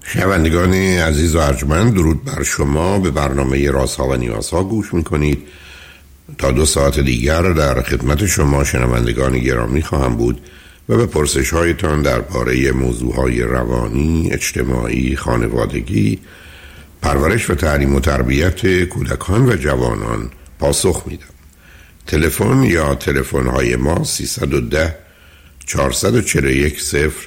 شنوندگان عزیز و ارجمند، درود بر شما. به برنامه رازها و نیازها گوش میکنید. تا 2 ساعت دیگر در خدمت شما شنوندگان گرامی خواهم بود و به پرسش هایتان درباره موضوعهای روانی، اجتماعی، خانوادگی، پرورش و تعلیم و تربیت کودکان و جوانان پاسخ میدم. تلفن یا تلفن های ما 310 441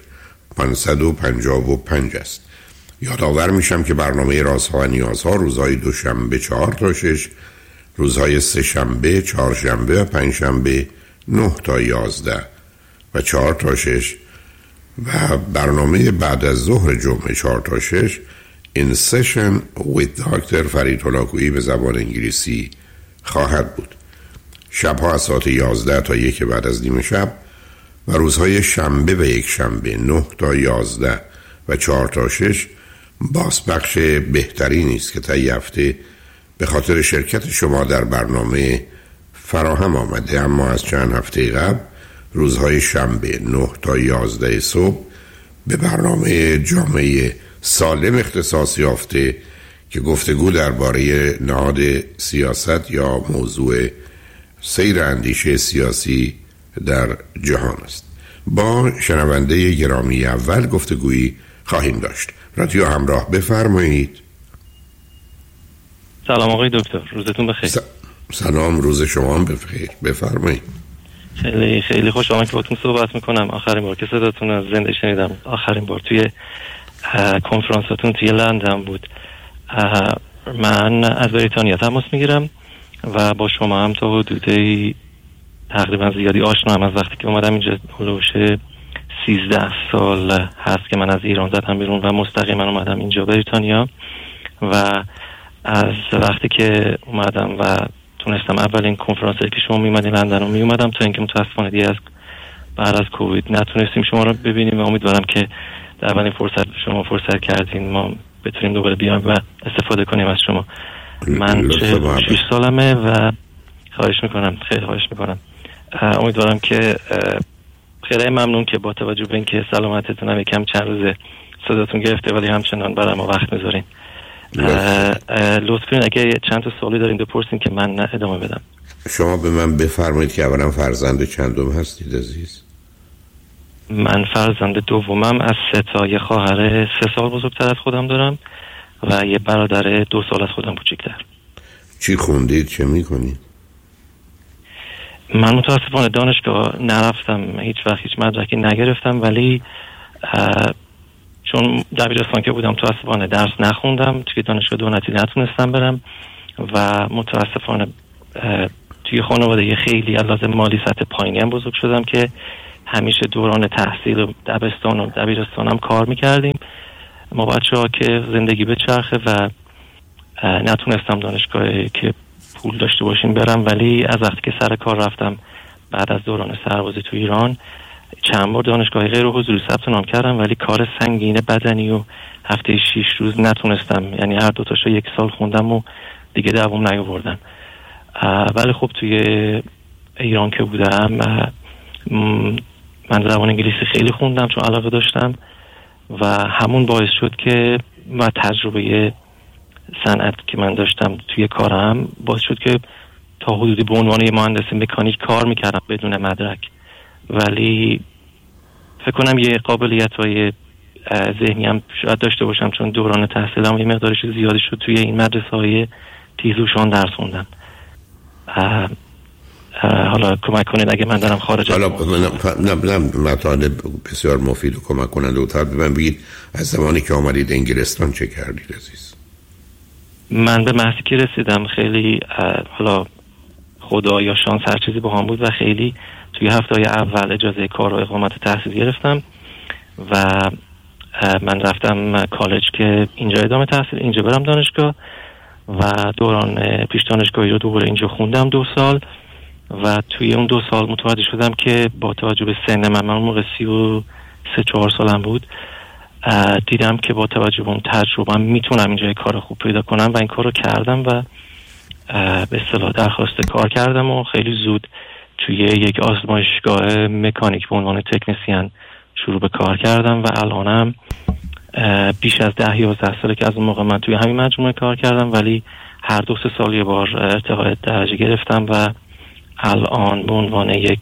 0555 است. یادآور میشم که برنامه رازها و نیازها روزهای دوشنبه 4 تا 6، روزهای سه شنبه، 4 شنبه و 5 شنبه 9 تا 11 و 4 تا 6 و برنامه بعد از ظهر جمعه 4 تا 6 In Session with Dr. فرید هلاکویی به زبان انگلیسی خواهد بود. شبها از ساعت 11 تا 1 بعد از نیم شب و روزهای شنبه و یک شنبه 9 تا 11 و 4 تا 6 بازپخش بهترینی است که طی هفته به خاطر شرکت شما در برنامه فراهم آمده. اما از چند هفته قبل روزهای شنبه 9 تا 11 صبح به برنامه جامعه سالم اختصاص یافته که گفتگو درباره نهاد سیاست یا موضوع سیر اندیشه سیاسی در جهان است. با شنونده گرامی اول گفتگویی خواهیم داشت. رادیو همراه، بفرمایید. سلام آقای دکتر، روزتون بخیر. سلام، روز شما هم بخیر، بفرمایید. خیلی خیلی خوشحالم که باتون صحبت میکنم. آخرین بار که صداتون از زنده شنیدم آخرین بار توی کنفرانستون توی لندن بود. من از بریتانیا تماس میگیرم و با شما هم تا حدودی تقریبا زیادی آشنا هم. از وقتی که اومدم اینجا هلوش 13 سال هست که من از ایران زدم بیرون و مستقیما اومدم اینجا بریتانیا و از وقتی که اومدم و تونستم اولین کنفرانسی که شما میومدین لندن رو میومدم تا اینکه متاسفانه دیگه از بعد از کووید نتونستیم شما رو ببینیم و امیدوارم که در اولین فرصت شما فرصت کردین ما بتونیم دوباره بیایم و استفاده کنیم از شما. من 6 سالمه و خواهش میکنم، خیلی خواهش میکنم. امیدوارم که خیلی ممنون که با توجه به اینکه سلامتتون هم یکم چند روزه صداتون گرفته ولی همچنان برای ما وقت میذارین. لطفاً اگه چند تا سوالی دارین بپرسین که من ادامه بدم. شما به من بفرمایید که اولا فرزند چندم هستید عزیز؟ من فرزند دومم از 3 تا. یه خواهر 3 سال بزرگتر از خودم دارم و یه برادر 2 سال از خودم کوچیک‌تر. چی خوندید؟ چه میکنید؟ من متاسفانه دانشگاه نرفتم، هیچ وقت هیچ مدرکی نگرفتم، ولی چون دبیرستان که بودم متاسفانه درس نخوندم، توی دانشگاه دولتی نتونستم برم و متاسفانه توی خانواده خیلی از لحاظ مالی سطح پایینی هم بزرگ شدم که همیشه دوران تحصیل و دبستان و دبیرستانم کار میکردیم ما بچه‌ها که زندگی به چرخه و نتونستم دانشگاهی که پول داشته باشیم برم. ولی از وقتی که سر کار رفتم بعد از دوران سربازی تو ایران چند بار دانشگاه غیر حضوری ثبت نام کردم ولی کار سنگین بدنی و هفته 6 روز نتونستم، یعنی هر دو تاشو 1 سال خوندم و دیگه دوام نیاوردم. ولی خب توی ایران که بودم من زبان انگلیسی خیلی خوندم چون علاقه داشتم و همون باعث شد که و تجربه صنعت که من داشتم توی کارم باعث شد که تا حدودی به عنوان مهندس مکانیک کار میکردم بدون مدرک. ولی فکر کنم یه قابلیت‌های ذهنی هم شاید داشته باشم چون دوران تحصیلم یه مقدارش زیادی شد توی این مدرسه‌های تیزهوشان درس خوندم. حالا کمک کنید اگه من دارم خارج حالا نه مطالب بسیار مفید و کمک کننده و به من بگید از زمانی که آمدید انگلستان چه کردید عزیز؟ من به محضی که رسیدم خیلی حالا خدا یا شانس هر چیزی با هم بود و خیلی توی هفته‌های اول اجازه کار و اقامت تحصیل گرفتم و من رفتم کالج که اینجا ادامه تحصیل اینجا برم دانشگاه و دوران پیش دانشگاهی رو دوباره اینجا خوندم 2 سال و توی اون 2 سال متوجه شدم که با توجه به سن من اون موقع 33-4 سالم بود دیدم که با توجه به اون تجربه میتونم اینجا کار خوب پیدا کنم و این کار رو کردم و به اصطلاح درخواست کار کردم و خیلی زود توی یک آزمایشگاه مکانیک به عنوان تکنسین شروع به کار کردم و الانم بیش از 10-11 ساله که از اون موقع من توی همین مجموعه کار کردم، ولی هر 2-3 سال یه بار ارتقای درجه گرفتم و الان به عنوان یک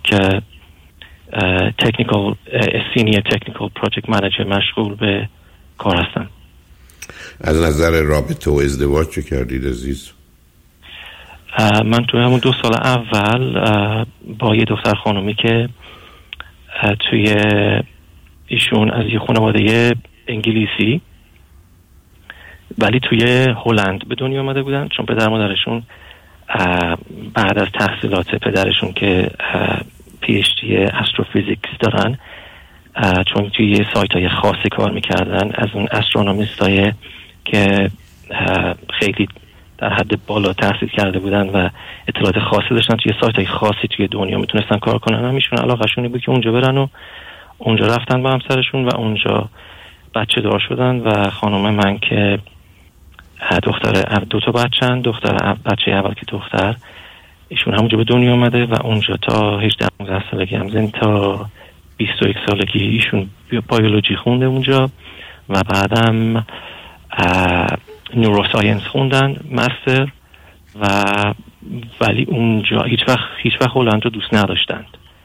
سینیر تکنیکال پروژکت منیجر مشغول به کار هستم. از نظر رابطه و ازدواج چه کردید عزیز؟ من توی همون 2 سال اول با یه دختر خانومی که توی ایشون از یه خانواده انگلیسی ولی توی هلند به دنیا آمده بودن، چون پدر مادرشون بعد از تحصیلات پدرشون که PhD استروفیزیکس دارن، چون توی یه سایت های خاصی کار میکردن، از اون استرونومیست های که خیلی در حد بالا تحصیل کرده بودن و اطلاعات خاصی داشتن، توی سایت های خاصی توی دنیا میتونستن کار کنن. همیشون علاقه‌شون بود که اونجا برن و اونجا رفتن با همسرشون و اونجا بچه دار شدن و خانم من که دختر 2 تا بچه‌ن، بچه اول که دختر ایشون همونجا به دنیا اومده و اونجا تا 18-19 سالگی هم زن، تا 21 سالگی ایشون بیولوژی خونده اونجا و بعدم نوروساینس خوندن مستر ولی اونجا هیچ وقت هلند رو دوست نداشتند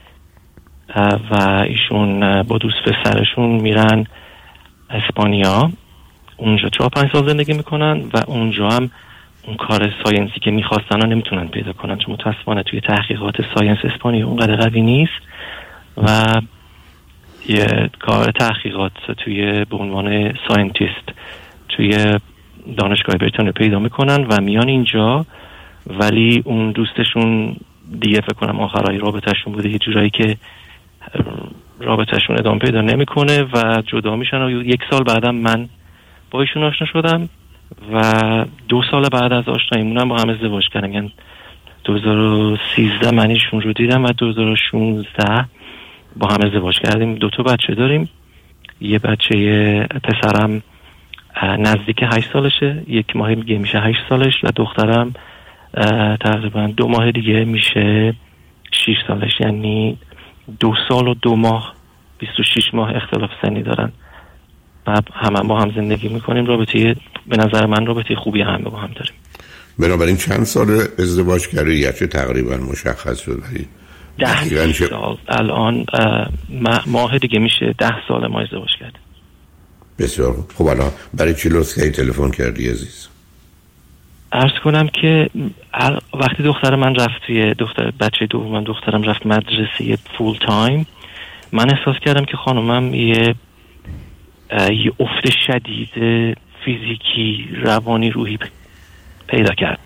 و ایشون با دوست پسرشون میرن اسپانیا، اونجا 4-5 سال زندگی میکنن و اونجا هم اون کار ساینسی که میخواستن رو نمیتونن پیدا کنن، چون متاسفانه توی تحقیقات ساینس اسپانیا اونقدر قوی نیست و یه کار تحقیقات توی به عنوان ساینتیست توی دانشگاه بریتانیا پیدا میکنن و میان اینجا، ولی اون دوستشون دیگه فکر کنم آخرای رابطهشون بوده یه جورایی که رابطهشون ادامه پیدا نمیکنه و جدا میشن و 1 سال بعدم من با ایشون آشنا شدم و 2 سال بعد از آشناییمونم با هم ازدواج کردیم. یعنی 2013 من ایشون رو دیدم و 2016 با هم ازدواج کردیم. 2 تا بچه داریم، یه بچه پسرم نزدیک 8 سالشه، 1 ماه دیگه میشه 8 سالش و دخترم تقریبا 2 ماه دیگه میشه 6 سالش. یعنی 2 سال و 2 ماه 26 ماه اختلاف سنی دارن و همه با هم زندگی میکنیم. رابطه به نظر من رابطه خوبی هم با هم داریم. بنابراین چند سال ازدواج کردی؟ یا چه تقریبا مشخص شد؟ 10 سال. الان ماه دیگه میشه 10 سال ما ازدواج کردیم. بسیار خوب. الان برای چی لطفی تلفن کردی عزیز؟ عرض کنم که وقتی دختر من رفت توی بچه دومم دخترم رفت مدرسه فول تایم، من احساس کردم که خانومم یه افت شدید فیزیکی، روانی، روحی پیدا کرد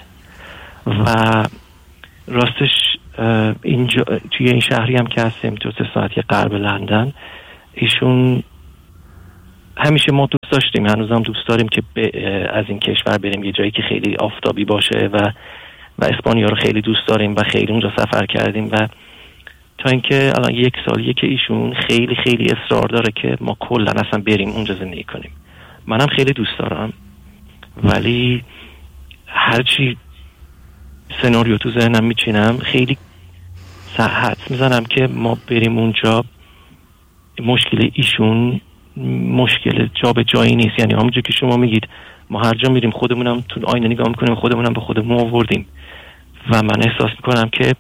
و راستش اینجا توی این شهری هم که هستیم 2-3 ساعتی غرب لندن، ایشون همیشه ما دوست داشتیم، هنوزم دوست داریم که از این کشور بریم یه جایی که خیلی آفتابی باشه و اسپانیا رو خیلی دوست داریم و خیلی اونجا سفر کردیم و تا اینکه الان 1 سالیه که ایشون خیلی خیلی اصرار داره که ما کلا اصلا بریم اونجا زندگی کنیم. منم خیلی دوست دارم ولی هرچی سناریو تو ذهنم میچینم خیلی حدس میزنم که ما بریم اونجا مشکل ایشون مشکل جا به جایی نیست. یعنی همونجور که شما میگید ما هر جا میریم خودمونم تو آینه نگاه میکنیم، خودمونم به خودمون آوردیم و من احساس میکنم که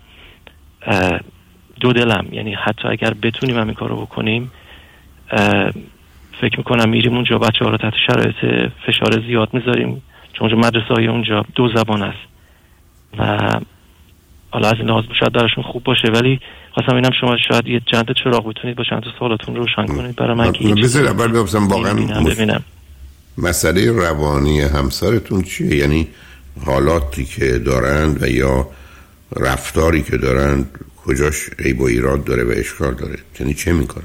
دو دلم، یعنی حتی اگر بتونیم همین کار رو بکنیم فکر میکنم میریم اونجا بچه ها رو تحت شرایط فشار زیاد میذاریم، چون اونجا مدرسه های اونجا 2 زبان است و حالا از این لحاظ شاید درشون خوب باشه، ولی خواستم اینم شما شاید یه چند چراغ بتونید با چند تا سوالاتون روشن کنید برای من که بذار اول بپرسم واقعا مسئله روانی همسرتون چیه؟ یعنی حالاتی که دارند و یا رفتاری که دارند کجاش عیب و ایراد داره و اشکال داره؟ یعنی چه میکنن؟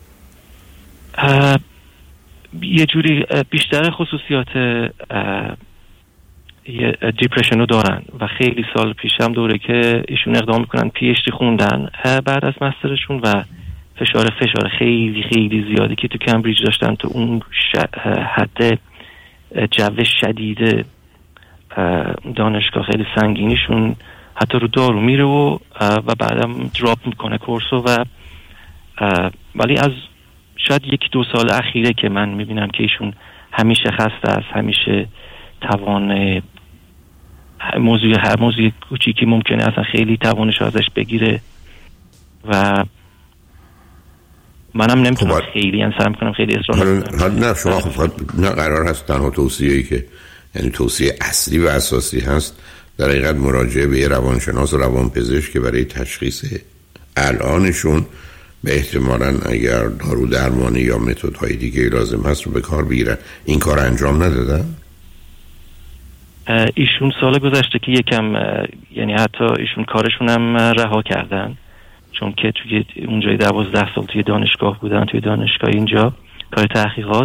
یه جوری بیشتر خصوصیات یه دیپرشن رو دارن و خیلی سال پیش هم دوره که ایشون اقدام میکنن PhD خوندن بعد از مسترشون و فشار خیلی خیلی زیادی که تو کمبریج داشتن، تو اون حد جو شدید دانشگاه خیلی سنگینیشون حتی رو دارو میره و بعدم دراپ میکنه کورسو ولی از شاید 1-2 سال اخیره که من میبینم که ایشون همیشه خسته است، همیشه توان هر موضوع کوچیکی ممکنه اصلا خیلی توانش ازش بگیره و منم نمیتونم خیلی انسان کنم خیلی اصرار کنم. نه شما خب نه قرار هست تنها توصیه‌ای که یعنی توصیه اصلی و اساسی هست در حقیقت مراجعه به روانشناس و روانپزشک که برای تشخیص الانشون به احتمالاً اگر دارو درمانی یا متدهای دیگه لازم هست رو به کار بگیرن. این کار انجام ندادن؟ ایشون سال گذشته که یکم یعنی حتی ایشون کارشون هم رها کردن، چون که توی اونجای 12 سال توی دانشگاه بودن، توی دانشگاه اینجا کار تحقیقات.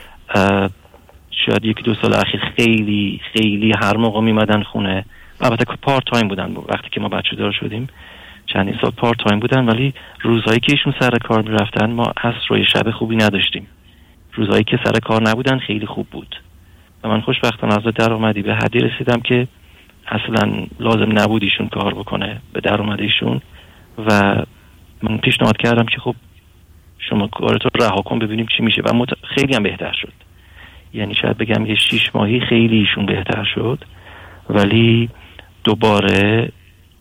شاید 1-2 سال اخیر خیلی خیلی هر موقع میمدن خونه، البته پارت تایم بودن وقتی که ما بچه دار شدیم، چندین سال پارت تایم بودن، ولی روزهایی که ایشون سر کار میرفتن ما عصر روی شب خوبی نداشتیم. روزهایی که سر کار نبودن خیلی خوب بود و من خوشبختانه از درآمدی به حدی رسیدم که اصلا لازم نبود ایشون کار بکنه به درآمد ایشون و من پیشنهاد کردم که خب شما کارتو رها کن ببینیم چی میشه و خیلی هم بهتر شد. یعنی شاید بگم یه 6 ماهی خیلی ایشون بهتر شد، ولی دوباره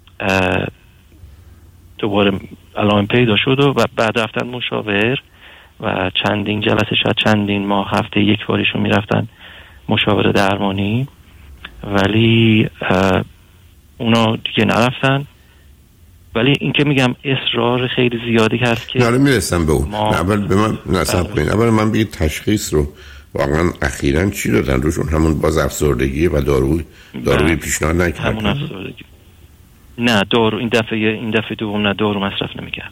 علائم پیدا شد و بعد رفتن مشاور و چندین جلسه، شاید چندین ماه، هفته 1 بارشون میرفتن مشاور درمانی، ولی اونا دیگه نرفتن. ولی این که میگم اصرار خیلی زیادی هست که نه میرسم به اون. اول به من نصب کنید، اول من بگید تشخیص رو واقعا اخیراً چی دادن روشون؟ همون باز افسردگی و داروی پیشنهاد نکردن؟ همون افسردگی. نه دارو این دفعه دوم نه دارو مصرف نمی‌کردن.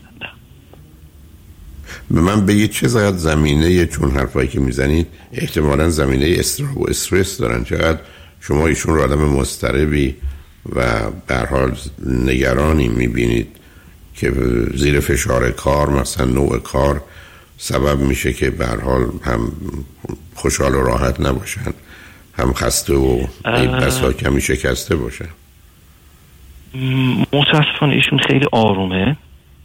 به من بگید چه زیاد زمینه، چون حرفایی که میزنید احتمالاً زمینه استراب و استرس دارن، چقدر شما ایشون رو آدم مضطربی و به هر حال نگرانی میبینید که زیر فشار کار، مثلا نوع کار سبب میشه که به هر حال هم خوشحال و راحت نباشن، هم خسته و بسا کمی شکسته باشن. متاسفانه ایشون خیلی آرومه،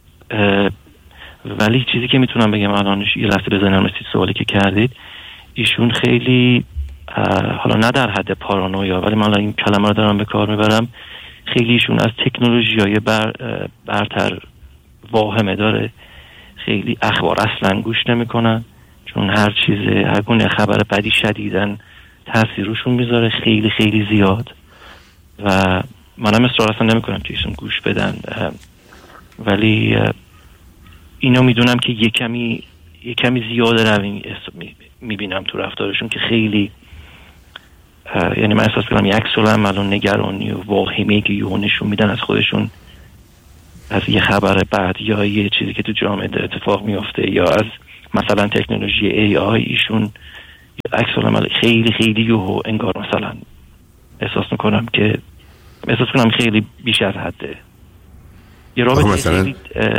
ولی چیزی که میتونم بگم الانش یه لحظه بزنم رسید سوالی که کردید، ایشون خیلی حالا نه در حد پارانویا، ولی من این کلمه رو دارم به کار میبرم، خیلی ایشون از تکنولوژی‌های برتر واهمه داره. خیلی اخبار اصلا گوش نمیکنن، چون هر گونه خبر بدی شدیدن تاثیر روشون میذاره خیلی خیلی زیاد و منم اصرار اصلا نمیکنم که ایشون گوش بدن، ولی اینو میدونم که یه کمی زیاده روی میبینم تو رفتارشون که خیلی یعنی من احساس کنم یک عکس العمل و نگرانی و واهمه‌ای که یهو نشون میدن از خودشون از یه خبر بعد یا یه چیزی که تو جامعه اتفاق میفته یا از مثلا تکنولوژی AI، ایشون عکس العمل خیلی خیلی یهو انگار مثلا احساس میکنم خیلی بیش از حده. یه رابطه مثلا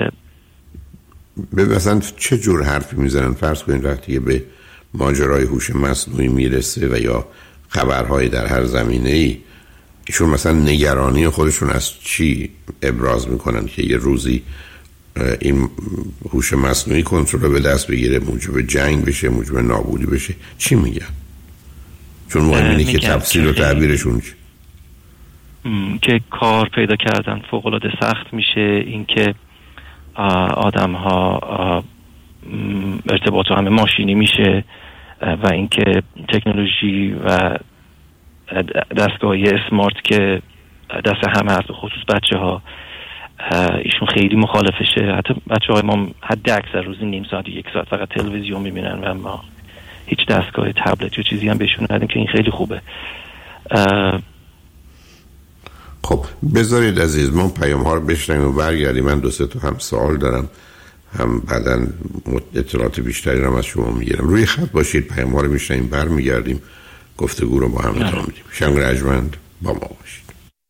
مثلا چه جور حرفی میزنن؟ فرض کنید وقتی به ماجرای هوش مصنوعی میرسه و یا خبرهای در هر زمینه‌ای، ایشون مثلا نگرانی خودشون از چی ابراز میکنن که یه روزی این هوش مصنوعی کنترل به دست بگیره، موجب جنگ بشه، موجب نابودی بشه؟ چی میگن؟ چون مهم اینه که تفسیر و تعبیرشون چی؟ که کار پیدا کردن فوق‌العاده سخت میشه، اینکه آدم ها ارتباط همه ماشینی میشه و اینکه تکنولوژی و دستگاهی اسمارت که دست همه هست، خصوص بچه ها، ایشون خیلی مخالفشه. حتی بچه های ما حد اکثر روزی نیم ساعت 1 ساعت فقط تلویزیون میبینن و ما هیچ دستگاه تبلت یا چیزی هم بهشون ندیم که این خیلی خوبه. خب بذارید عزیز ما پیام ها رو بشنیم و برگردیم. من 2-3 تا هم سوال دارم، هم بعداً اطلاعات بیشتری رو از شما میگیرم. روی خط باشید، پیام ها رو میشنیم، برمیگردیم، گفتگو رو با هم ادامه میدیم. شنگ رجمند با ما باشید.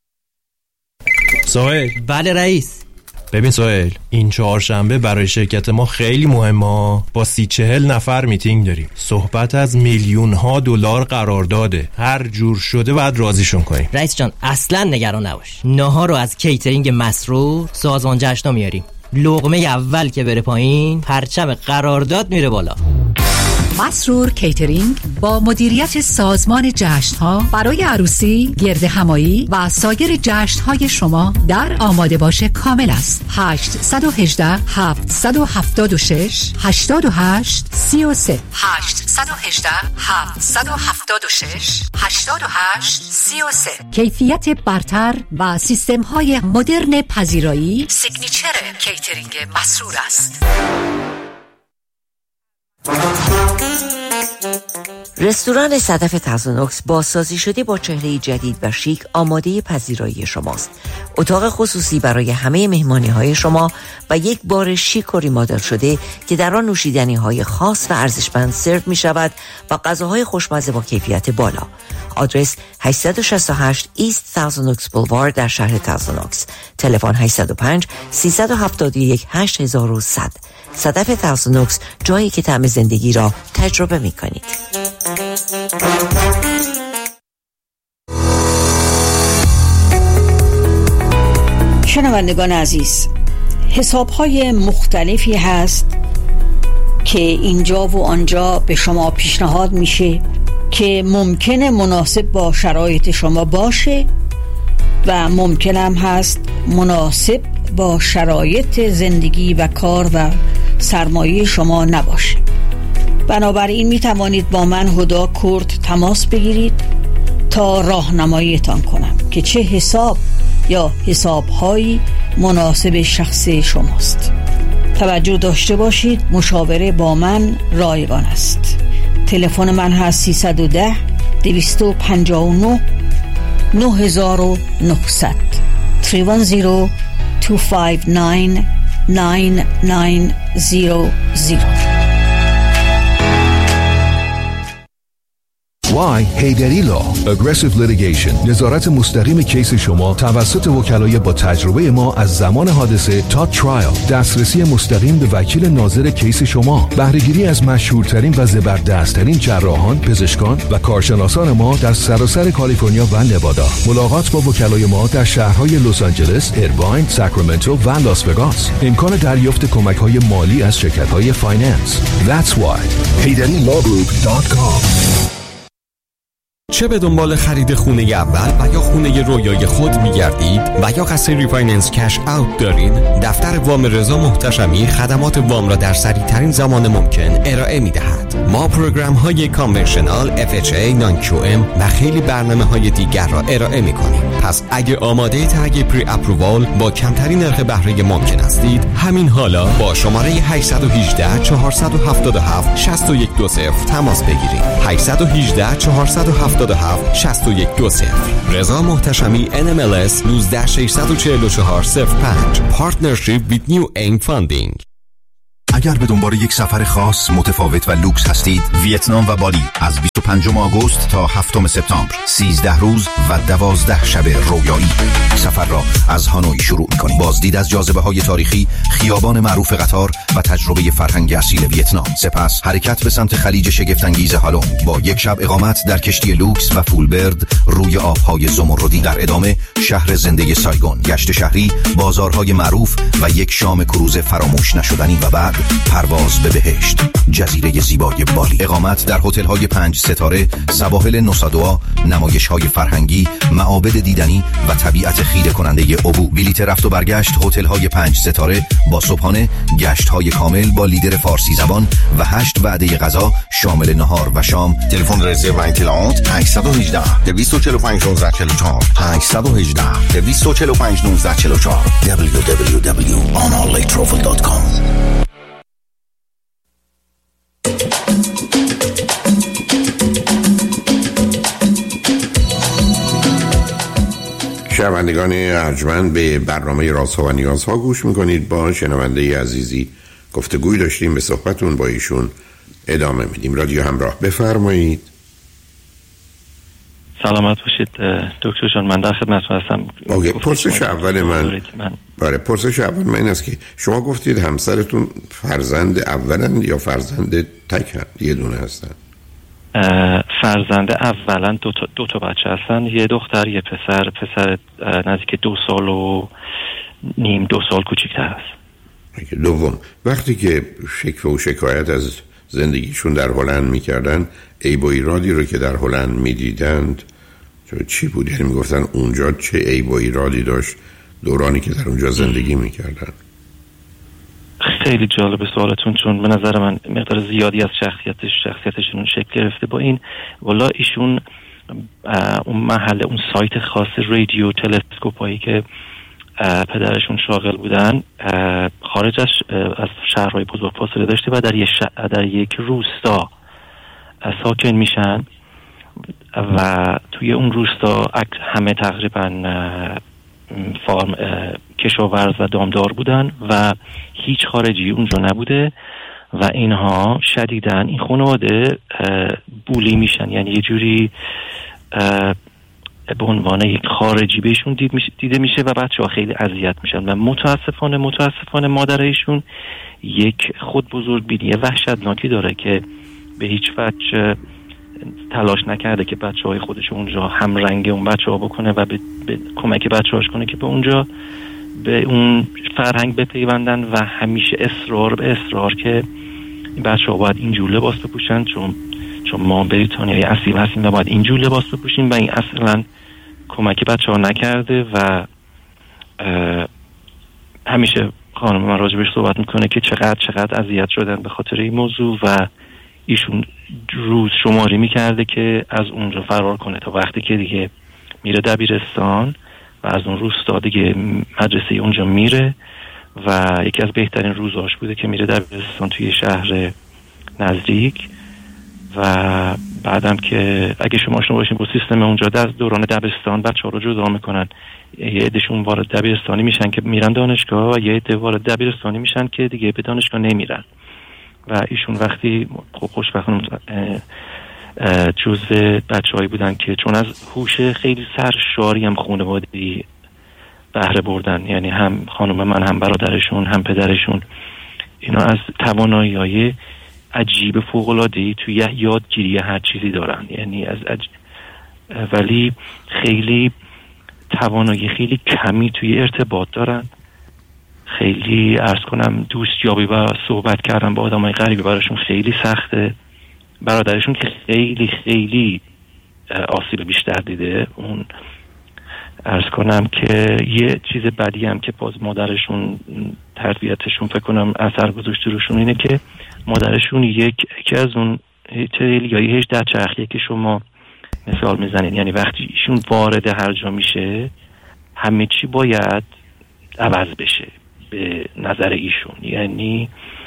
سهیل. بله رئیس. ببین سهیل، این 4شنبه برای شرکت ما خیلی مهمه. با 30-40 نفر میتینگ داریم. صحبت از میلیون‌ها دلار قرارداده. هر جور شده باید راضیشون کنیم. رئیس جان اصلا نگران نباش. ناهار رو از کیترینگ مسرور سازمان جشنا میاریم. لقمه اول که بره پایین پرچم قرارداد میره بالا. مسرور کیترینگ با مدیریت سازمان جشن‌ها برای عروسی، گرد همایی و سایر جشن‌های شما در آماده باش کامل است. 818 776 88 33 818 776 88 33. کیفیت برتر و سیستم‌های مدرن پذیرایی سیگنیچر کیترینگ مسرور است. رستوران صدف تازونوکس بازسازی شده با چهره جدید و شیک آماده پذیرایی شماست. اتاق خصوصی برای همه مهمانی‌های شما و یک بار شیک و ریمادل شده که در آن نوشیدنی‌های خاص و ارزشمند سرو می‌شود و غذاهای خوشمزه با کیفیت بالا. آدرس 868 ایست تازونوکس بولوارد در شهر تازونوکس. تلفن 805 371 8100. صدف تازونوکس، جایی که طعم زندگی را تجربه می کنید. شنوندگان عزیز، حساب‌های مختلفی هست که اینجا و آنجا به شما پیشنهاد میشه که ممکنه مناسب با شرایط شما باشه و ممکن هم هست مناسب با شرایط زندگی و کار و سرمایه شما نباشه. بنابراین می توانید با من هدا کرد تماس بگیرید تا راهنماییتان کنم که چه حساب یا حسابهایی مناسب شخص شماست. توجه داشته باشید، مشاوره با من رایگان است. تلفن من هست 310 259 9900 310 259 9900. وای هیدری لا Aggressive Litigation، نظارت مستقیم کیس شما توسط وکلای با تجربه ما از زمان حادثه تا ترایل، دسترسی مستقیم به وکیل ناظر کیس شما، بهره‌گیری از مشهورترین و زبردستترین جراحان، پزشکان و کارشناسان ما در سراسر کالیفرنیا و نوادا. ملاقات با وکلای ما در شهرهای لس آنجلس، ایرواین، ساکرامنتو و لاس وگاس. امکان دریافت کمک‌های مالی از شرکت‌های فایننس. That's why HeyDaddyLawGroup.com. چه به دنبال خرید خونه اول و یا خونه رویای خود می‌گردید و یا قصد ریفایننس کش اوت دارید، دفتر وام رضا محتشمی خدمات وام را در سریع‌ترین زمان ممکن ارائه می‌دهد. ما پروگرام‌های کانونشنال، FHA، نان-QM و خیلی برنامه‌های دیگر را ارائه می‌کنیم. پس اگه آماده تگ پری اپرووال با کمترین نرخ بهره ممکن هستید، همین حالا با شماره 818 477 6120 تماس بگیرید. 818 477 6120. رضا محتشمی NMLS 1964405. Partnership with New Aim Funding. اگر به دنبال یک سفر خاص، متفاوت و لوکس هستید، ویتنام و بالی از 25 آگوست تا 7 سپتامبر 13 روز و 12 شب رویایی. سفر را از هانوی شروع می‌کنیم. بازدید از جاذبه‌های تاریخی، خیابان معروف قطار و تجربه فرهنگ اصیل ویتنام. سپس حرکت به سمت خلیج شگفت‌انگیز هالونگ با یک شب اقامت در کشتی لوکس و فولبرد روی آب‌های زمردی. در ادامه شهر زنده سایگون، گشت شهری، بازارهای معروف و یک شام کروز فراموش نشدنی و بعد پرواز به بهشت، جزیره زیبای بالی. اقامت در هتل‌های 5 ستاره، سواحل نوسادوا، نمایش‌های فرهنگی، معابد دیدنی و طبیعت خیره کننده ابو. بلیت رفت و برگشت هتل‌های 5 ستاره با صبحانه، گشت‌های کامل با لیدر فارسی زبان و 8 وعده غذا شامل نهار و شام. تلفن رزرو و اطلاعات 818 245 1944 818 245 1944 www.ononlinetravel.com. شنوندگان ارجمند، به برنامه رازها و نیازها گوش میکنید. با شنونده عزیزی گفتگوی داشتیم، به صحبتون با ایشون ادامه میدیم. رادیو همراه، بفرمایید. سلامت باشید دکتر جان، من در خدمتتون هستم. پرسش اول من این است که شما گفتید همسرتون فرزند اولن یا فرزند تکن؟ یه دونه هستن؟ فرزند اولا دو تا بچه هستن، یه دختر یه پسر. پسر نزدیک 2 سال و نیم 2 سال کوچیک‌تر است. دوم، وقتی که شکوه و شکایت از زندگیشون در هلند میکردن، عیب و ایرادی رو که در هلند میدیدند چی بود؟ یعنی میگفتن اونجا چه عیب و ایرادی داشت دورانی که در اونجا زندگی میکردن؟ خیلی جالب سوالتون، چون به نظر من مقدار زیادی از شخصیتشون شکل گرفته با این. والا ایشون اون محل، اون سایت خاص رادیو تلسکوپ هایی که پدرشون شاغل بودن خارج از شهرهای بزرگ فاصله داشته و در یک روستا ساکن میشن و توی اون روستا همه تقریبا فارم کشاورز و دامدار بودن و هیچ خارجی اونجا نبوده و اینها شدیداً این خانواده بولی میشن، یعنی یه جوری به عنوان یک خارجی بهشون دیده میشه و بچه ها خیلی اذیت میشن و متاسفانه مادر ایشون یک خود بزرگبینی وحشتناکی داره که به هیچ وجه تلاش نکرده که بچه های خودش اونجا هم رنگ اون بچه ها بکنه و به کمک بچه هاش کنه که به اونجا به اون فرهنگ بپیوندن و همیشه اصرار که این بچه ها باید اینجور لباس بپوشن چون ما بریتانیایی اصیل هستیم و باید اینجور لباس بپوشیم و این اصلا کمک بچه ها نکرده و همیشه خانم من راجبش صحبت میکنه که چقدر اذیت شدن به خاطر این موضوع و ایشون روز شماری میکرده که از اونجا فرار کنه تا وقتی که دیگه میره دبیرستان و از اون روستا دیگه مدرسه اونجا میره و یکی از بهترین روزاش بوده که میره دبیرستان توی شهر نزدیک و بعدم که اگه شما آشنا باشین با سیستم اونجا در دوران دبستان بچه‌ها رو جدا میکنن، یه عدهشون وارد دبیرستانی میشن که میرن دانشگاه و یه عده وارد دبیرستانی میشن که دیگه به دانشگاه نمیرن و ایشون وقتی خوشبختانه جزو بچه‌هایی بودن که چون از هوش خیلی سرشاری هم خانوادگی بهره بردن، یعنی هم خانم من هم برادرشون هم پدرشون اینا از توانایی‌های عجیب فوق‌العاده‌ای توی یادگیری هر چیزی دارن، یعنی ولی خیلی توانایی خیلی کمی توی ارتباط دارن، خیلی عرض کنم دوستیابی و صحبت کردن با آدمای غریبه براشون خیلی سخته. برادرشون که خیلی آسیب بیشتر دیده، اون عرض کنم که یه چیز بدی هم که باز مادرشون تربیتشون فکر کنم اثر گذاشته روشون اینه که مادرشون یکی از اون تریلیایی 18 چرخیه که شما مثال میزنین، یعنی وقتی ایشون وارد هر جا میشه همه چی باید عوض بشه به نظر ایشون، یعنی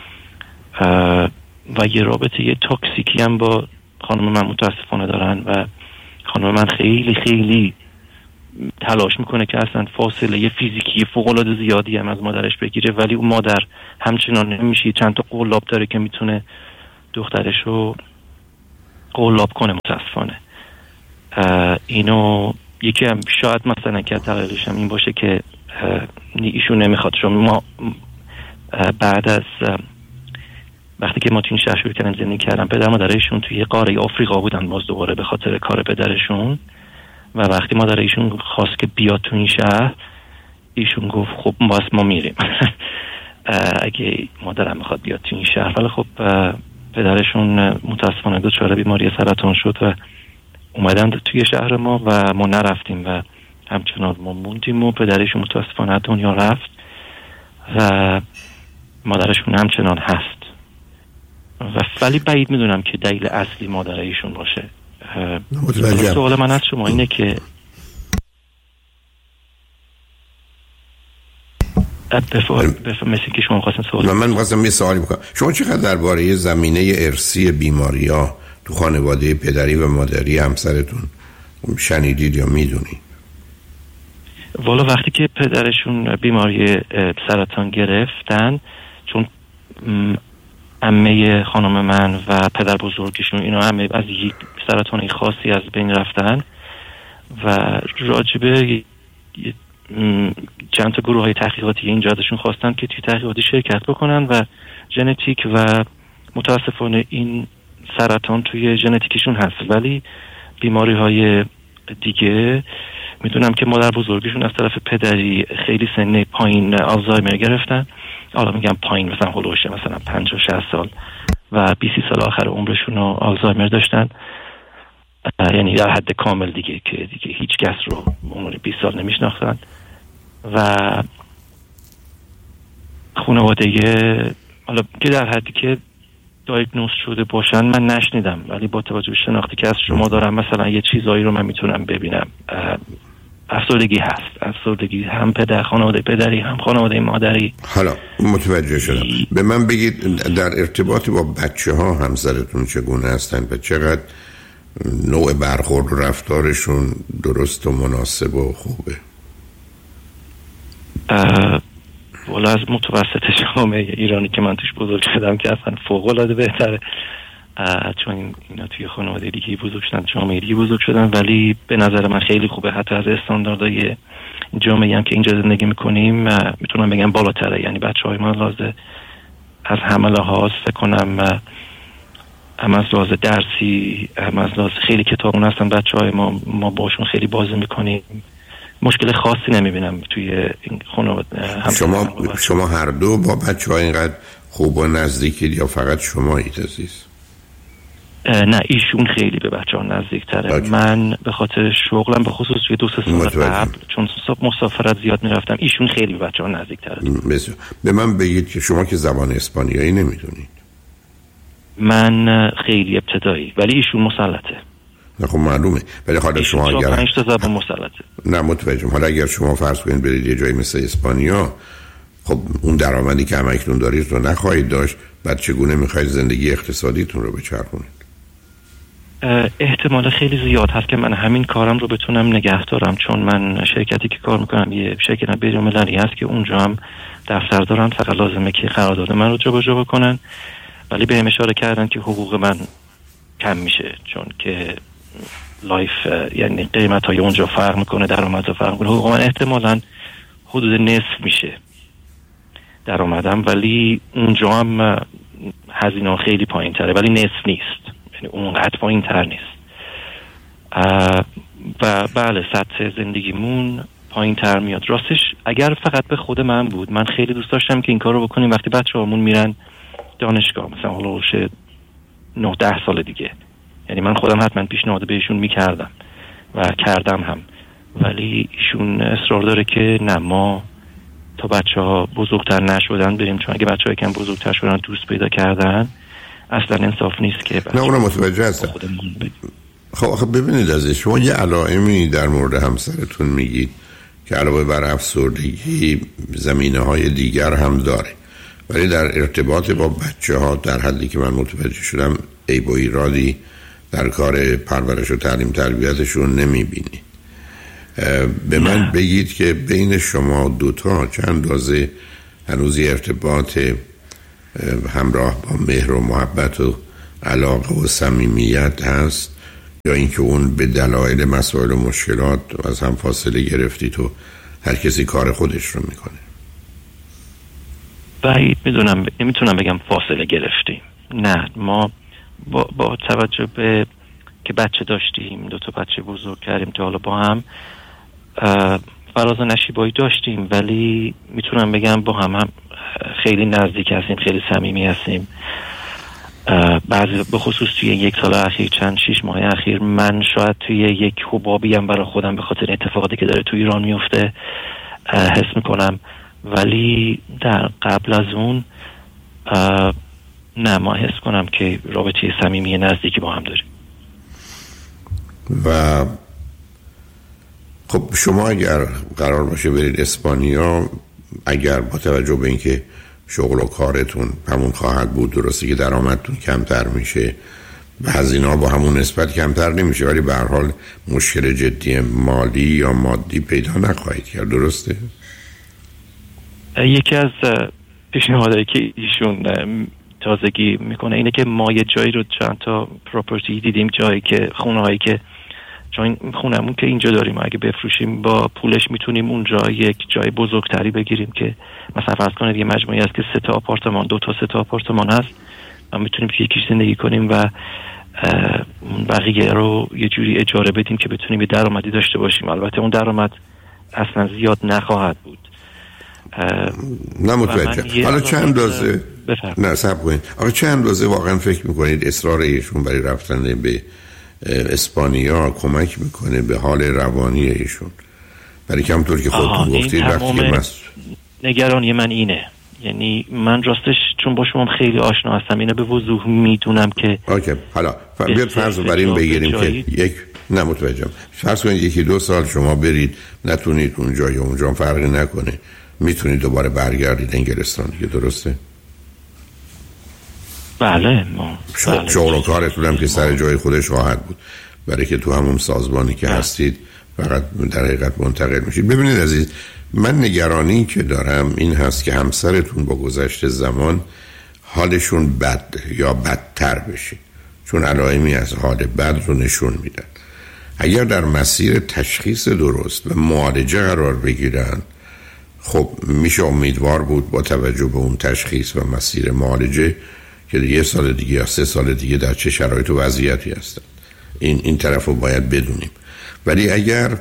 و یه رابطه یه تاکسیکی هم با خانم من متاسفانه دارن و خانم من خیلی تلاش میکنه که اصلا فاصله یه فیزیکی فوق‌العاده زیادی هم از مادرش بگیره، ولی اون مادر همچنان نمیشه، چند تا قلاب داره که میتونه دخترش رو قلاب کنه متاسفانه. اینو یکی هم شاید مثلا که دلیلش هم این باشه که ایشون نمیخواد، چون ما بعد از وقتی که ما تو این شهر شروع کردیم زندگی کردن، پدر مادرشون توی قاره آفریقا بودن باز دوباره به خاطر کار پدرشون و وقتی مادر ایشون خواست که بیاد تو این شهر ایشون گفت خب ما میریم اگه مادرم میخواد بیاد تو این شهر، ولی خب پدرشون متاسفانه دچار بیماری سرطان شد و اومدن توی شهر ما و ما نرفتیم و همچنان ما موندیم و پدرشون متاسفانه دنیا رفت و مادرشون همچنان هست و ولی بعید میدونم که دلیل اصلی مادر ایشون باشه. سوال من از شما اینه که مثل که شما خواستین سوال من خواستم یه سوالی بکنم. شما چقدر درباره زمینه ارثی بیماری‌ها تو خانواده پدری و مادری همسرتون شنیدید یا میدونید؟ والا وقتی که پدرشون بیماری سرطان گرفتن، چون عمه خانم من و پدر بزرگشون اینا همه از یک سرطانی خاصی از بین رفتن و راجبه چند تا گروه های تحقیقاتی اینجا ازشون خواستن که توی تحقیقاتی شرکت بکنن و ژنتیک و متاسفانه این سرطان توی ژنتیکشون هست، ولی بیماری های دیگه میدونم که مادر بزرگشون از طرف پدری خیلی سن پایین آلزایمر گرفتن. حالا میگم پایین، مثلا هولوشه مثلا 50-60 سال و 20 سال آخر عمرشون رو آلزایمر داشتن، یعنی در حد کامل دیگه که دیگه هیچ کس رو عمر 20 سال نمیشناختن و خانواده حالا که در حدی که دایگنوز شده باشن من نشنیدم، ولی با توجه به شناختی که از شما دارم مثلا یه چیزایی رو من میتونم ببینم. افسردگی هست، افسردگی هم خانواده پدری هم خانواده مادری. حالا متوجه شدم. به من بگید در ارتباط با بچه ها همسرتون چگونه هستن و چقدر نوع برخورد و رفتارشون درست و مناسب و خوبه؟ والا از متوسط جامعه ایرانی که من توش بزرگ شدم که اصلا فوق العاده بهتره، چون اینا توی خانواده دیگه بزرگ شدن، جامعه دیگه بزرگ شدن، ولی به نظر من خیلی خوبه. حتی از استانداردهای جامعه هم که اینجا زندگی میکنیم میتونم بگم بالاتره. یعنی بچهای ما لازم از همه لحاظ فکر کنم، هم از لحاظ درسی، هم از لحاظ خیلی کتابون هستن بچهای ما باشون خیلی بازی میکنیم، مشکل خاصی نمیبینم توی این خانواده. شما هر دو با بچه‌ها اینقدر خوب و نزدیکید یا فقط شمایید عزیز؟ نه، ایشون خیلی به بچه‌ها نزدیک‌تره. من به خاطر شغلم به خصوص توی 2-3 سال قبل چون مسافرت زیاد میرفتم، ایشون خیلی به بچه‌ها نزدیک‌تره. به من بگید که شما که زبان اسپانیایی نمیدونید. من خیلی ابتدایی، ولی ایشون مسلطه. نه خب معلومه، ولی حالا شما اگر 5 تا زبان مسلطه. نه متوجهم. حالا اگر شما فرض کنید برید یه جایی مثل اسپانیا، خب اون درآمدی که همکنون دارید رو نخواهید داشت، بعد چگونه میخواید زندگی اقتصادیتون رو بچرخونید؟ احتمال خیلی زیاد هست که من همین کارم رو بتونم نگه دارم، چون من شرکتی که کار میکنم یه شرکت بین‌المللی هست که اونجا هم دفتر دارن، فقط لازمه که قرارداد من رو جابجا بکنن، ولی بهم اشاره کردن که حقوق من کم میشه، چون که لایف یعنی قیمت‌های اونجا فرق میکنه، درآمدها فرق میکنه. حقوق من احتمالاً حدود نصف میشه درآمدم، ولی اونجا هم هزینه خیلی پایین‌تره، ولی نصف نیست، یعنی اونقدر پایین‌تر نیست. و بله سطح زندگیمون پایین‌تر میاد. راستش اگر فقط به خود من بود، من خیلی دوست داشتم که این کار رو بکنیم وقتی بچه‌هامون میرن دانشگاه، مثلا حالا 9-10 سال دیگه. یعنی من خودم حتما پیشنهاد بهشون میکردم و کردم هم، ولی ایشون اصرار داره که نه، ما تا بچه‌ها بزرگتر نشدن بریم، چون اگه بچه‌ها کم بزرگتر شدن دوست پیدا کردن اصلا انصاف نیست که نه اونم متوجه هستم. خب ببینید عزیز، شما یه علائمی در مورد همسرتون میگید که علاوه بر افسردگی زمینه‌های دیگر هم داره، ولی در ارتباط با بچه‌ها در حدی که من متوجه شدم عیب و ایرادی در کار پرورش و تعلیم تربیتشون نمیبینی. به من بگید که بین شما دوتا چند اندازه هنوز ارتباط همراه با مهر و محبت و علاقه و صمیمیت هست، یا اینکه اون به دلایل مسائل و مشکلات از هم فاصله گرفتید تو هر کسی کار خودش رو میکنه؟ بعید میدونم، نمیتونم بگم فاصله گرفتیم. نه، ما با توجه به که بچه داشتیم، 2 بچه بزرگ کردیم تا حالا با هم فراز و نشیبایی داشتیم، ولی میتونم بگم با هم خیلی نزدیک هستیم، خیلی صمیمی هستیم. بعضی به خصوص توی 1 سال اخیر، 6 ماه اخیر، من شاید توی یک حبابی هم برای خودم به خاطر اتفاقاتی که داره توی ایران میفته حس میکنم، ولی در قبل از اون نه، ما حس کنم که رابطه صمیمی نزدیکی با هم داریم. و خب شما اگر قرار باشه برید اسپانیا، اگر با توجه به اینکه شغل و کارتون همون خواهد بود، درسته که درآمدتون کمتر میشه و هزینه‌ها با همون نسبت کمتر نمیشه، ولی به هر حال مشکل جدی مالی یا مادی پیدا نخواهید کرد، درسته؟ یکی از پیشنهادهایی که ایشون تازگی میکنه اینه که ما یه جایی رو، چند تا پراپرتی دیدیم، جایی که خونه‌هایی که جای خونمون که اینجا داریم اگه بفروشیم با پولش میتونیم اونجا یک جای بزرگتری بگیریم که مثلا فرض کنید یه مجموعی هست که 3 تا آپارتمان، 2 تا 3 تا آپارتمان هست، ما میتونیم که یکیش زندگی کنیم و بقیه رو یه جوری اجاره بدیم که بتونیم یه درآمدی داشته باشیم. البته اون درآمد اصلا زیاد نخواهد بود. نه متوجه. حالا چه اندازه نه صبر کنید. آقا چه اندازه واقعا فکر میکنید اصرار ایشون برای رفتن به اسپانیا کمک میکنه به حال روانی ایشون؟ برای که همونطور که خودتون گفتید وقتی نگرانی من اینه، یعنی من راستش چون با شما خیلی آشنا هستم اینو به وضوح میدونم که اوکی. حالا بیاد فرض بر این بگیریم که یک نه متوجهم، فرض کنید 1-2 سال شما برید نتونید اونجا یا اونجا فرقی نکنه، میتونید دوباره برگردید انگلستان دیگه، درسته؟ بله. شغل و کارتون هم که سر جای خودش خواهد بود، برای که تو همون سازمانی که هستید فقط در حقیقت منتقل میشید. ببینید عزیز، من نگرانی که دارم این هست که همسرتون با گذشت زمان حالشون بد یا بدتر بشه، چون علائمی از حال بد رو نشون میدن. اگر در مسیر تشخیص درست و معالجه قرار بگیرن، خب میشه امیدوار بود با توجه به اون تشخیص و مسیر معالجه که 1 سال دیگه یا 3 سال دیگه در چه شرایط و وضعیتی هستن. این طرف رو باید بدونیم. ولی اگر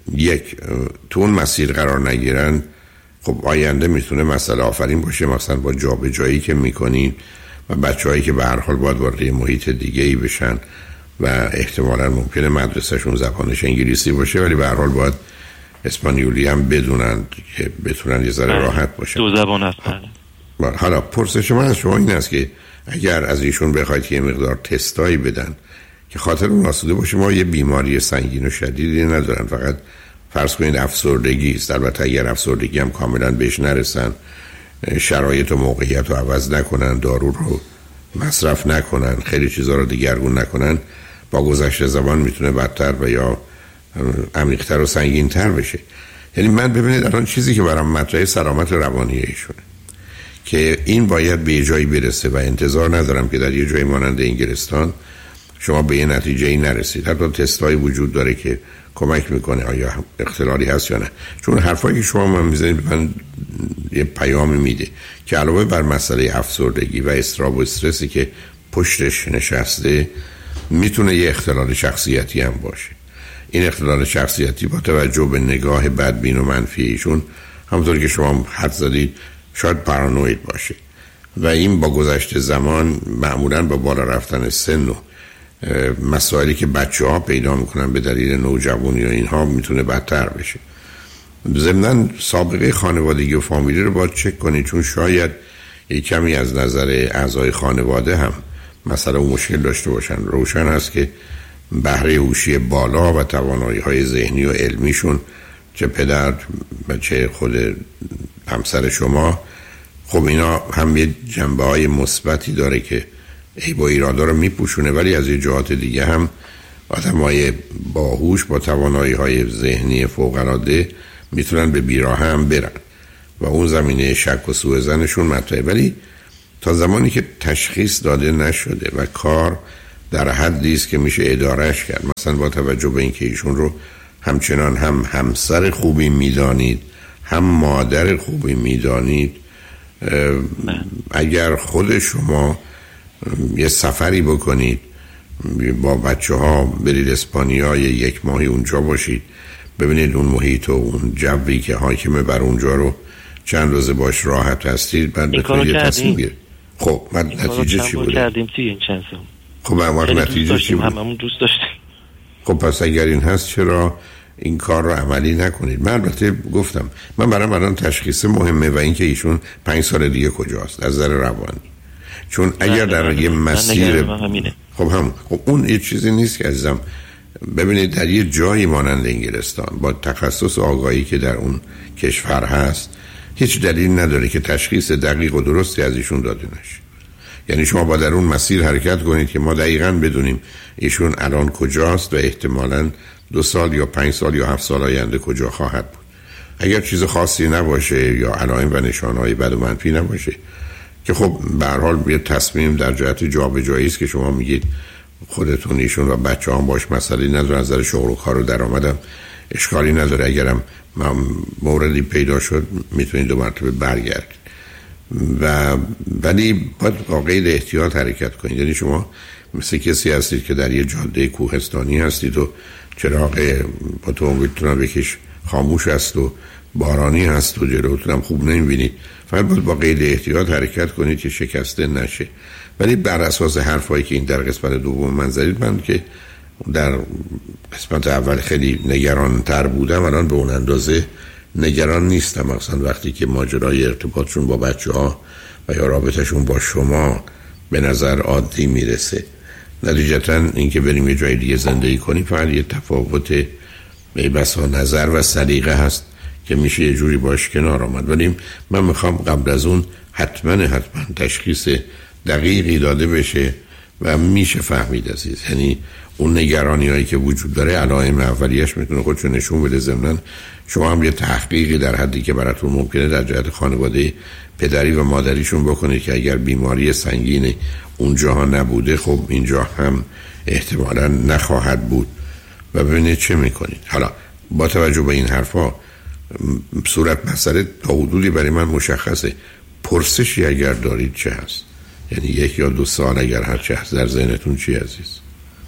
تو اون مسیر قرار نگیرن، خب آینده میتونه مسئله آفرین باشه، مثلا با جابجایی که میکنین و بچه‌هایی که به هر حال باید وارد محیط دیگه‌ای بشن و احتمالاً ممکنه مدرسه‌شون زبانش انگلیسی باشه ولی به هر حال باید اسپانیولی هم بدونن که بتونن یه ذره راحت باشن. 2 زبان هست. حالا پرسش من از شما این است که اگر از ایشون بخواید که یه مقدار تستایی بدن که خاطر اون آسوده باشه، ما یه بیماری سنگین و شدیدی ندارن، فقط فرض کنید افسردگی است. البته اگر افسردگی هم کاملا بهش نرسن، شرایط و موقعیت رو عوض نکنن، دارو رو مصرف نکنن، خیلی چیزا رو دیگرگون نکنن، با گذشت زمان میتونه بدتر و یا عمیق‌تر و سنگین‌تر بشه. یعنی من ببینید الان چیزی که برام مطرحه سلامت روانی ایشونه که این باید به جایی برسه و انتظار ندارم که در یه جایی مانند انگلستان شما به یه نتیجه‌ای نرسید. حتی تستایی وجود داره که کمک میکنه آیا اختلالی هست یا نه. چون حرفایی که شما من میزنید من یه پیامی میده که علاوه بر مسئله افسردگی و اضطراب و استرسی که پشتش نشسته، میتونه یه اختلال شخصیتی هم باشه. این اختلال شخصیتی با توجه به نگاه بدبین و منفی ایشون، همونطور که شما حد زدید، شاید پارانوید باشه و این با گذشت زمان معمولاً با بالا رفتن سن و مسائلی که بچه‌ها پیدا میکنن به دلیل نوجوانی و اینها میتونه بدتر بشه. ضمناً سابقه خانوادگی و فامیلی رو باید چک کنید، چون شاید یک کمی از نظر اعضای خانواده هم مثلا اون مشکل داشته باشن. روشن است که بهره هوشی بالا و توانایی‌های ذهنی و علمیشون، چه پدر و چه خود همسر شما، خب اینا هم یه جنبه‌های مثبتی داره که با ایرادا رو میپوشونه، ولی از یه جهات دیگه هم آدمای باهوش با توانایی‌های ذهنی فوق‌العاده میتونن به بیراهه هم برن و اون زمینه شک و سوء ظنشون مطرحه. ولی تا زمانی که تشخیص داده نشده و کار در حدی است که میشه ادارهش کرد، مثلا با توجه به اینکه ایشون رو همچنان هم همسر خوبی میدانید هم مادر خوبی میدانید، اگر خود شما یه سفری بکنید با بچه ها برید اسپانیا، 1 ماهی اونجا باشید، ببینید اون محیط و اون جوی که حاکمه بر اونجا رو چند روز باش راحت هستید، بعد بتونید تصمیم بگیرید. خب بعد نتیجه چی بوده؟ کردیم توی این چند سال. خب بعد نتیجه چی بوده؟ هممون دوست داشتیم. خب پس اگر این هست چرا این کار رو عملی نکنید؟ من البته گفتم من برام الان تشخیص مهمه و اینکه ایشون 5 سال دیگه کجاست از نظر روانی. چون اگر در یه مسیر خب اون یه چیزی نیست که عزیزم. ببینید در یه جایی مانند انگلستان با تخصص و آگاهی که در اون کشور هست، هیچ دلیل نداره که تشخیص دقیق و درستی از ایشون داده نشه. یعنی شما با در اون مسیر حرکت کنید که ما دقیقاً بدونیم ایشون الان کجاست و احتمالاً 2 سال یا 5 سال یا 7 سال آینده کجا خواهد بود. اگر چیز خاصی نباشه یا علائم و نشانه‌های بد و منفی نباشه، که خب به هر حال یه تصمیم در جهت جابجایی است که شما میگید خودتون ایشون و بچه‌هام باش مسئله نداره، از نظر شغل و کار و درآمدم اشکالی نداره، اگرم موردی پیدا شد میتونید 2 مرتبه برگردید. ولی باید با قید احتیاط حرکت کنید. یعنی شما مثل کسی هستید که در یه جاده کوهستانی هستید و چراغ اتومبیلتون بکش خاموش است و بارانی هست و جلوتون هم خوب نمیبینید. فقط باید با قید احتیاط حرکت کنید که شکسته نشه. ولی بر اساس حرفایی که این در قسمت دوم من زدید، من که در قسمت اول خیلی نگران تر بودم، الان به اون اندازه نگران نیستم. مثلا وقتی که ماجرای ارتباطشون با بچه‌ها و یا رابطهشون با شما به نظر عادی میرسه، نتیجتا اینکه بریم یه جای دیگه زندگی کنیم فقط یه تفاوت بسا نظر و سلیقه هست که میشه یه جوری باش کنار آمد. ولی من میخوام قبل از اون حتما تشخیص دقیقی داده بشه و میشه فهمید عزیز. یعنی اون نگرانی هایی که وجود داره علائم اولیش میتونه خودشو نشون بده. ضمناً شما هم یه تحقیقی در حدی که براتون ممکنه در جهت خانواده پدری و مادریشون بکنید که اگر بیماری سنگین اونجاها نبوده، خب اینجا هم احتمالاً نخواهد بود و ببینید چه میکنید. حالا با توجه به این حرفا صورت مسئله تا حدودی برای من مشخصه. پرسشی اگر دارید چه هست؟ یعنی 1 یا 2 سال اگر هر چه هست در ذهنتون چی عزیز؟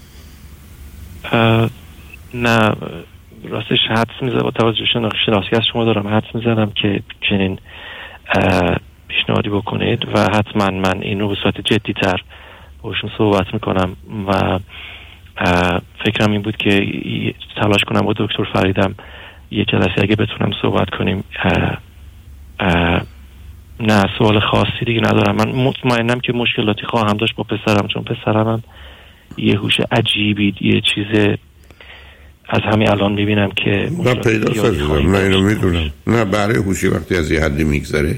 نه راستش حدس میزنم با توجه شناختی از شما دارم حدس میزنم که چنین پیشنهادی بکنید و حتما من این رو به صورت جدی تر باشون صحبت میکنم و فکرم این بود که تلاش کنم با دکتر فریدم یه جلسه اگه بتونم صحبت کنیم. نه سوال خاصی دیگه ندارم. من مطمئنم که مشکلاتی خواهم داشت با پسرم، چون پسرم هم یه هوش عجیبی، یه چیز از همین الان میبینم که نه پیدا سازم. نه اینو میدونم. نه برای هوشی وقتی از یه حدی میگذره،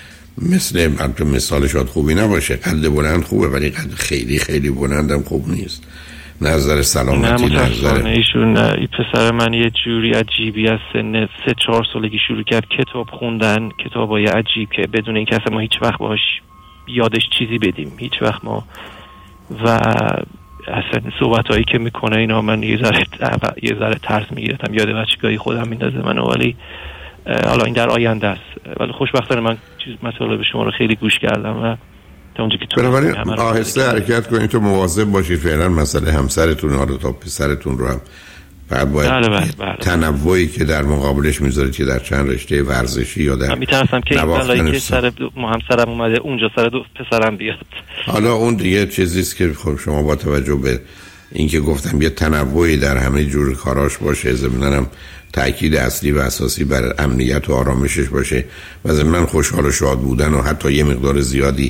مثل مثال شاید خوبی نباشه، قد بلند خوبه ولی قد خیلی خیلی بلندم خوب نیست. نظر سلامتی نظر ایشون این پسر من یه جوری عجیبی از سن 3-4 سالگی شروع کرد کتاب خوندن، کتابای عجیب که بدون اینکه اصلا ما هیچ وقت باش یادش چیزی بدیم، هیچ وقت ما و اصلا صحبتایی که میکنه اینا من یه ذره ترس میگیرم، یاد بچگاهی خودم میندازه منو. ولی حالا این در آینده است. ولی خوشبختانه من مطالب شما رو خیلی گوش کردم و تا اونجا که بنابراین آهسته حرکت کنید تو مواظب باشید. فعلا مسئله همسرتون حالا تا پسرتون رو هم بعد باید بله. تنوعی که در مقابلش میذارید که در چند رشته ورزشی یا در میترسم که این که سر همسرم اومده اونجا سر پسرم بیاد. حالا اون دیگه چیزیست که خب شما با توجه به اینکه گفتم یه تنوعی در همه جور کاراش باشه، ضمناً تأکید اصلی و اساسی بر امنیت و آرامشش باشه و ضمناً خوشحال و شاد بودن و حتی یه مقدار زیادی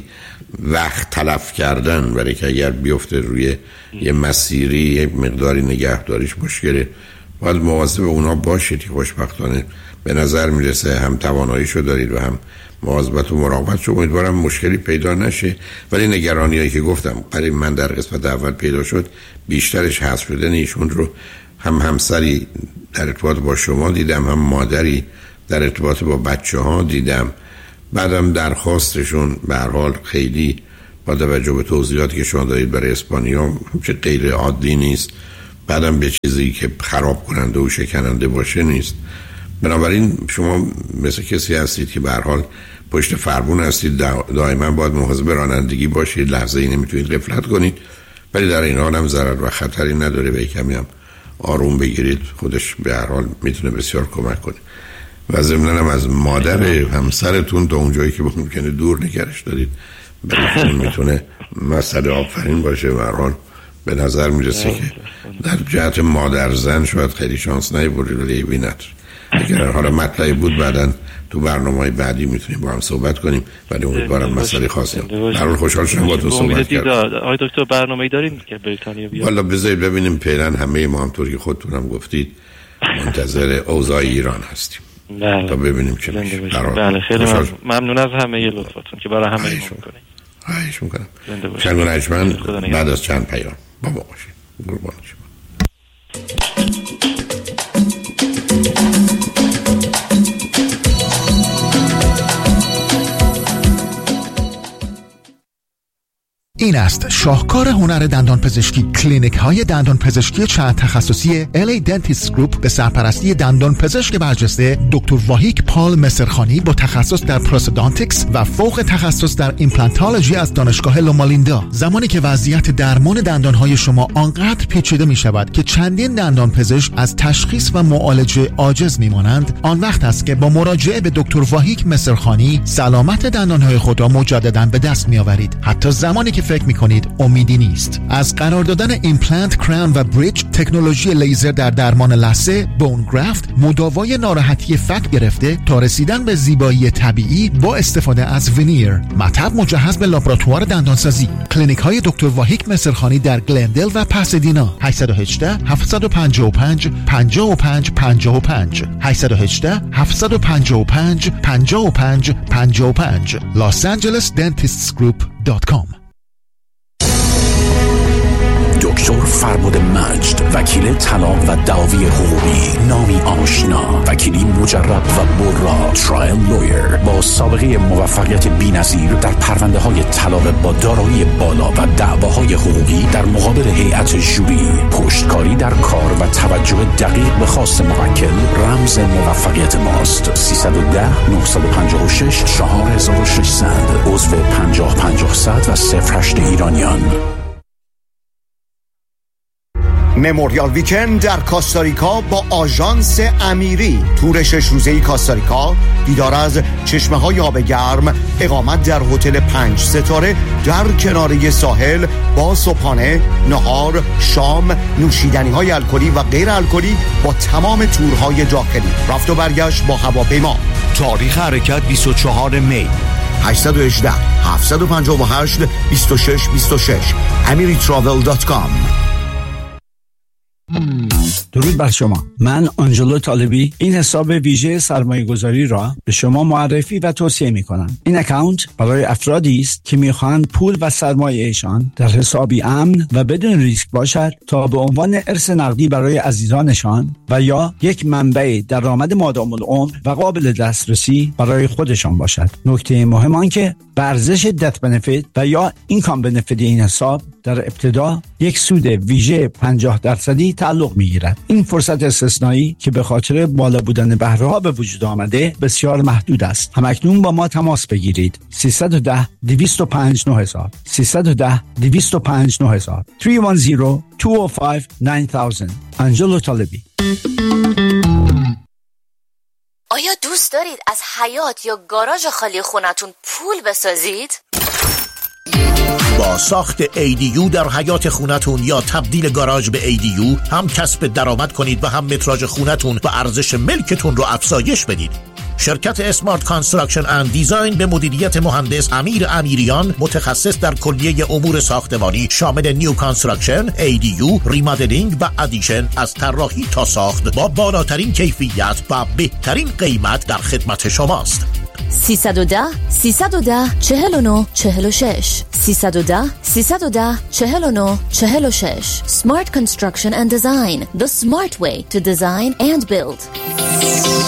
وقت تلف کردن، برای که اگر بیفته روی یه مسیری یه مقداری نگهداریش مشکله. باید مواظب اونا باشید که خوشبختانه به نظر میرسه هم تواناییشو دارید و هم مواظبت و مراقبت. امیدوارم مشکلی پیدا نشه. ولی نگرانیایی که گفتم برای من در قسمت اول پیدا شد بیشترش حذف شدن ایشون رو هم همسری در ارتباط با شما دیدم، هم مادری در ارتباط با بچه‌ها دیدم. بعدم درخواستشون به هر حال خیلی با توجه به توضیحاتی که شما دارید برای اسپانیا چه غیر عادی نیست. بعدم به چیزی که خراب کننده و شکننده باشه نیست. بنابراین شما مثل کسی هستید که به هر حال پشت فرمون هستید، دائما باید مواظب رانندگی باشید، لحظه ای نمیتونید غفلت کنید، ولی در این حال هم ضرر و خطری نداره و کمی هم آروم بگیرید، خودش به هر حال میتونه بسیار کمک کنه. و ضمناً هم از مادر همسرتون تا اونجایی که ممکنه دور نگرش دارید، برای میتونه مسئله آفرین باشه. به هر حال به نظر میرسه که در جهت مادر زن شاید خیلی شانس نمیبرید، ولی بینت اگر حالا مطلعی بود بعداً تو برنامه‌های بعدی میتونیم با هم صحبت کنیم. ولی امیدوارم مسئله خاصی برای خوشحال شدم با تو صحبت کردم. آقای دکتر برنامه‌ای دارین که بریتانیا بیاد؟ والا بذارید ببینیم. فعلا همه ما همونطور که خودتون هم گفتید منتظر اوضاع ایران هستیم تا ببینیم چه میشه. بله خیلی ممنون از همه لطفتون که برای همه میکنید. خواهش میکنم. چند گنجمند بعد از چند پیام با ما باشید. قربان شما. این است شاهکار هنر دندان پزشکی. کلینیک های دندان پزشکی چند تخصصی LA Dentist Group به سرپرستی دندان پزشک برجسته دکتر واهیک پال مسرخانی با تخصص در پروستودانتیکس و فوق تخصص در ایمپلانتولوژی از دانشگاه لومالیندا. زمانی که وضعیت درمان دندان های شما آنقدر پیچیده می شود که چندین دندان پزشک از تشخیص و معالجه عاجز می مانند، آن وقت است که با مراجعه به دکتر واهیک مسرخانی سلامت دندان های خود را مجددا به دست می آورید، حتی زمانی که فکر می کنید امیدی نیست. از قرار دادن ایمپلنت، کراون و بریج، تکنولوژی لیزر در درمان لثه، بون گرافت، مداوای ناراحتی فک گرفته تا رسیدن به زیبایی طبیعی با استفاده از ونیر، مطب مجهز به لابراتوار دندانسازی. کلینیک های دکتر واهیک مسرخانی در گلندل و پاسادینا. 818 755 55 55 818 755 55 55 losangelesdentistsgroup.com. دکتر فربد مجد، وکیل طلاق و دعاوی حقوقی، نامی آشنا، وکیلی مجرب و برا، ترایل لویر با سابقه موفقیت بی‌نظیر در پرونده های طلاق با دارایی بالا و دعواهای حقوقی در مقابل هیئت ژوری. پشتکاری در کار و توجه دقیق به خواست موکل رمز موفقیت ماست. 310 956 4600 عضو 50-50 و 08 ایرانیان. مموریال ویکند در کاستاریکا با آژانس امیری. تور 6 روزه‌ای کاستاریکا، دیدار از چشمه‌های آب گرم، اقامت در هتل 5 ستاره در کناره ساحل با صبحانه، نهار، شام، نوشیدنی‌های الکلی و غیر الکلی با تمام تورهای داخلی. رفت و برگشت با هواپیما. تاریخ حرکت 24 می. 818 758 2626 amiritravel.com. درود بر شما. من آنجلو طالبی این حساب ویژه سرمایه گذاری را به شما معرفی و توصیه می کنم. این اکانت برای افرادی است که می خواهند پول و سرمایه‌شان در حسابی امن و بدون ریسک باشد تا به عنوان ارث نقدی برای عزیزانشان و یا یک منبع درآمد مادام العمر و قابل دسترسی برای خودشان باشد. نکته مهم آن که به ارزش دت بنفیت و یا اینکام بنفیت این حساب در ابتدا یک سود ویژه 50% تعلق می‌گیرد. این فرصت استثنایی که به خاطر بالا بودن بهره‌ها به وجود آمده بسیار محدود است. همکنون با ما تماس بگیرید. 310 205 9000 310 205 9000 310 205 9000. آنجلو طالبی. آیا دوست دارید از حیاط یا گاراژ خالی خونتون پول بسازید؟ با ساخت ADU در حیاط خونتون یا تبدیل گاراژ به ADU هم کسب درآمد کنید و هم متراژ خونتون و ارزش ملکتون رو افزایش بدید. شرکت اسمارت کانستراکشن اند دیزاین به مدیریت مهندس امیر امیریان، متخصص در کلیه امور ساختمانی شامل نیو کانستراکشن، ADU، ریمادلینگ و ادیشن، از طراحی تا ساخت با بالاترین کیفیت و بهترین قیمت در خدمت شماست. 310 310 49 46 310 310 49 46. Smart Construction and Design, the smart way to design and build.